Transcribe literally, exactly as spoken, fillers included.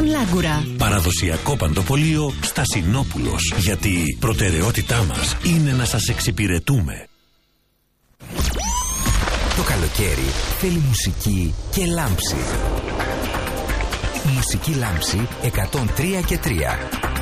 Λάγκουρα. Παραδοσιακό παντοπολείο Στασινόπουλος. Γιατί προτεραιότητά μας είναι να σας εξυπηρετούμε. Το καλοκαίρι θέλει μουσική και λάμψη. Μουσική λάμψη εκατόν τρία και τρία.